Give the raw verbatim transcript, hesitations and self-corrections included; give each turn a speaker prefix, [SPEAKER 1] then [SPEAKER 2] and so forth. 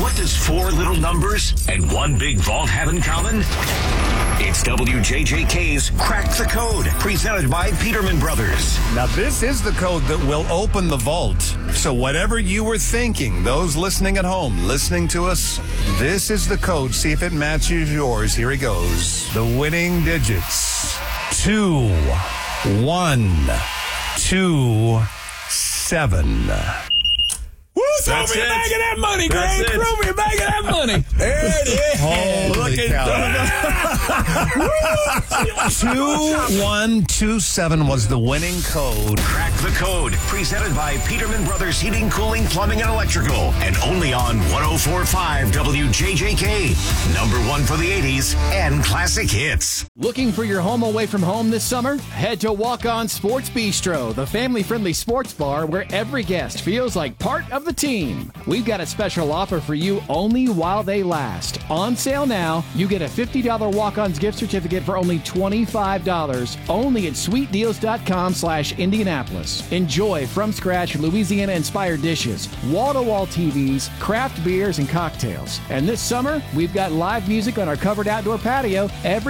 [SPEAKER 1] What does four little numbers and one big vault have in common? It's W J J K's Crack the Code, presented by Peterman Brothers.
[SPEAKER 2] Now, this is the code that will open the vault. So whatever you were thinking, those listening at home, listening to us, this is the code. See if it matches yours. Here he goes. The winning digits. Two, one, two, seven.
[SPEAKER 3] Woo, throw
[SPEAKER 4] That's
[SPEAKER 3] me a
[SPEAKER 4] it.
[SPEAKER 3] bag of that money,
[SPEAKER 4] That's
[SPEAKER 3] Greg.
[SPEAKER 4] it.
[SPEAKER 3] Throw me a bag of that money. There it is.
[SPEAKER 2] Holy
[SPEAKER 3] Look at
[SPEAKER 2] two one two seven was the winning code.
[SPEAKER 1] Crack the Code, presented by Peterman Brothers Heating, Cooling, Plumbing, and Electrical, and only on one oh four point five W J J K. Number one for the eighties and classic hits.
[SPEAKER 5] Looking for your home away from home this summer? Head to Walk On Sports Bistro, the family-friendly sports bar where every guest feels like part of the team. We've got a special offer for you only while they last. On sale now, you get a fifty dollars Walk-Ons gift certificate for only twenty-five dollars, only at sweet deals dot com slash Indianapolis. Enjoy from-scratch Louisiana-inspired dishes, wall-to-wall T Vs, craft beers, and cocktails. And this summer, we've got live music on our covered outdoor patio every